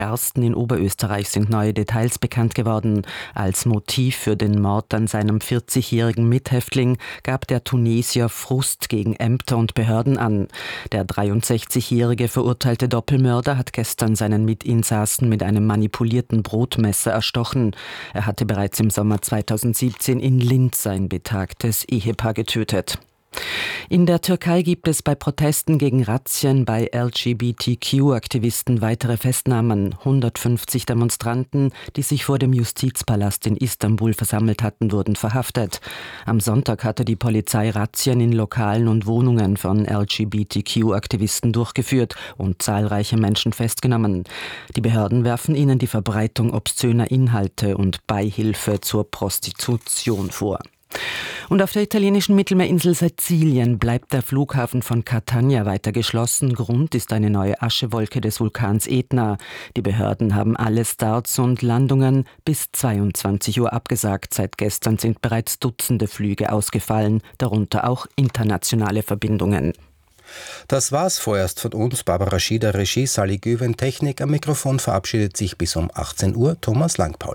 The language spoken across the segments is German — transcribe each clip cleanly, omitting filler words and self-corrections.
Ersten in Oberösterreich sind neue Details bekannt geworden. Als Motiv für den Mord an seinem 40-jährigen Mithäftling gab der Tunesier Frust gegen Ämter und Behörden an. Der 63-jährige verurteilte Doppelmörder hat gestern seinen Mitinsassen mit einem manipulierten Brotmesser erstochen. Er hatte bereits im Sommer 2017 in Linz sein betagtes Ehepaar getötet. In der Türkei gibt es bei Protesten gegen Razzien bei LGBTQ-Aktivisten weitere Festnahmen. 150 Demonstranten, die sich vor dem Justizpalast in Istanbul versammelt hatten, wurden verhaftet. Am Sonntag hatte die Polizei Razzien in Lokalen und Wohnungen von LGBTQ-Aktivisten durchgeführt und zahlreiche Menschen festgenommen. Die Behörden werfen ihnen die Verbreitung obszöner Inhalte und Beihilfe zur Prostitution vor. Und auf der italienischen Mittelmeerinsel Sizilien bleibt der Flughafen von Catania weiter geschlossen. Grund ist eine neue Aschewolke des Vulkans Etna. Die Behörden haben alle Starts und Landungen bis 22 Uhr abgesagt. Seit gestern sind bereits Dutzende Flüge ausgefallen, darunter auch internationale Verbindungen. Das war's vorerst von uns. Barbara Schieder, Regie, Sally Göwen, Technik. Am Mikrofon verabschiedet sich bis um 18 Uhr Thomas Langpaul.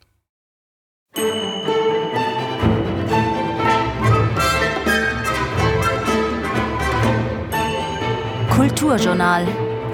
Kulturjournal.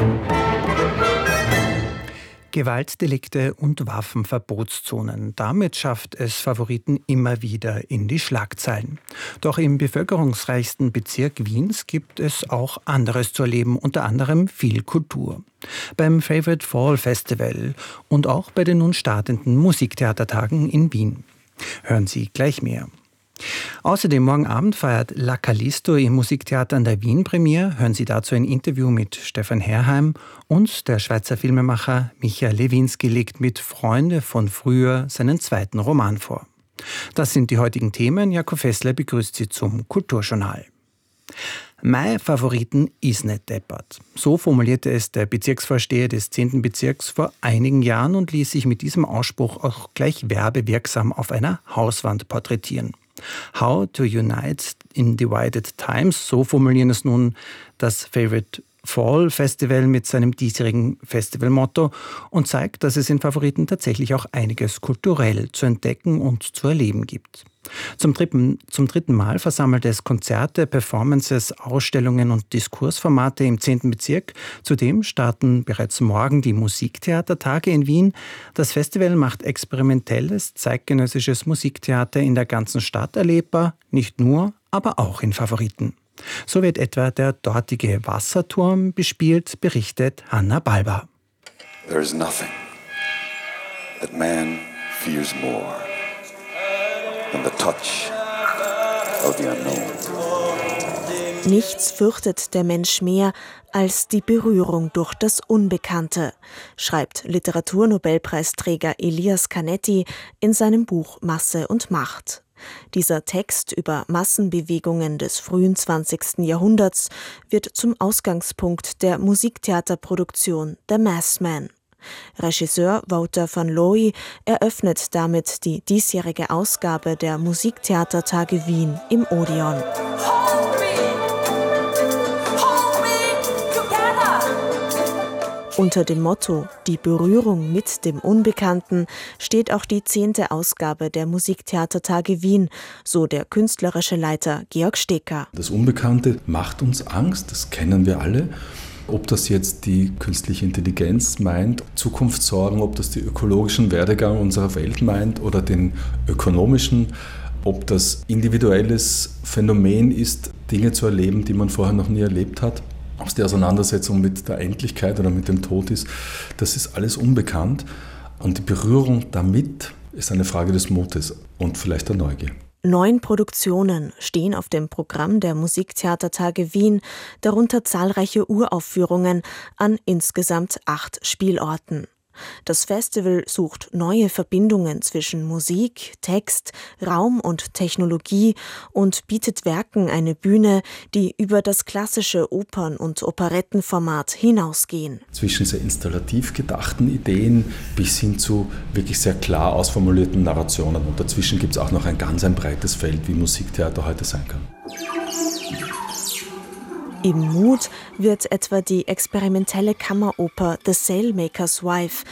Gewaltdelikte und Waffenverbotszonen. Damit schafft es Favoriten immer wieder in die Schlagzeilen. Doch im bevölkerungsreichsten Bezirk Wiens gibt es auch anderes zu erleben, unter anderem viel Kultur. Beim Favorite Fall Festival und auch bei den nun startenden Musiktheatertagen in Wien. Hören Sie gleich mehr. Außerdem morgen Abend feiert La Callisto im Musiktheater an der Wien-Premiere. Hören Sie dazu ein Interview mit Stefan Herrheim und der Schweizer Filmemacher Michael Lewinski legt mit Freunde von früher seinen zweiten Roman vor. Das sind die heutigen Themen. Jakob Fessler begrüßt Sie zum Kulturjournal. Mein Favoriten ist nicht deppert. So formulierte es der Bezirksvorsteher des 10. Bezirks vor einigen Jahren und ließ sich mit diesem Ausspruch auch gleich werbewirksam auf einer Hauswand porträtieren. How to Unite in Divided Times, so formulieren es nun das Favorite Fall Festival mit seinem diesjährigen Festivalmotto und zeigt, dass es in Favoriten tatsächlich auch einiges kulturell zu entdecken und zu erleben gibt. Zum dritten Mal versammelt es Konzerte, Performances, Ausstellungen und Diskursformate im 10. Bezirk. Zudem starten bereits morgen die Musiktheatertage in Wien. Das Festival macht experimentelles, zeitgenössisches Musiktheater in der ganzen Stadt erlebbar, nicht nur, aber auch in Favoriten. So wird etwa der dortige Wasserturm bespielt, berichtet Hanna Balba. There is nothing that man fears more than the touch of the unknown. Nichts fürchtet der Mensch mehr als die Berührung durch das Unbekannte, schreibt Literaturnobelpreisträger Elias Canetti in seinem Buch Masse und Macht. Dieser Text über Massenbewegungen des frühen 20. Jahrhunderts wird zum Ausgangspunkt der Musiktheaterproduktion The Mass Man. Regisseur Wouter van Looy eröffnet damit die diesjährige Ausgabe der Musiktheatertage Wien im Odeon. Unter dem Motto »Die Berührung mit dem Unbekannten« steht auch die 10. Ausgabe der Musiktheatertage Wien, so der künstlerische Leiter Georg Stecker. Das Unbekannte macht uns Angst, das kennen wir alle. Ob das jetzt die künstliche Intelligenz meint, Zukunftssorgen, ob das den ökologischen Werdegang unserer Welt meint oder den ökonomischen, ob das individuelles Phänomen ist, Dinge zu erleben, die man vorher noch nie erlebt hat. Ob es die Auseinandersetzung mit der Endlichkeit oder mit dem Tod ist, das ist alles unbekannt. Und die Berührung damit ist eine Frage des Mutes und vielleicht der Neugier. 9 Produktionen stehen auf dem Programm der Musiktheatertage Wien, darunter zahlreiche Uraufführungen an insgesamt 8 Spielorten. Das Festival sucht neue Verbindungen zwischen Musik, Text, Raum und Technologie und bietet Werken eine Bühne, die über das klassische Opern- und Operettenformat hinausgehen. Zwischen sehr installativ gedachten Ideen bis hin zu wirklich sehr klar ausformulierten Narrationen. Und dazwischen gibt es auch noch ein breites Feld, wie Musiktheater heute sein kann. Im Mut wird etwa die experimentelle Kammeroper The Sailmaker's Wife